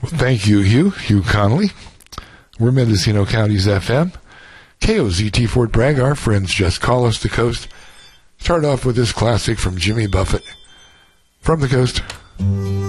Well, thank you, Hugh Connolly. We're Mendocino County's FM. KOZT Fort Bragg, our friends just call us the coast. Start off with this classic from Jimmy Buffett, From the Coast.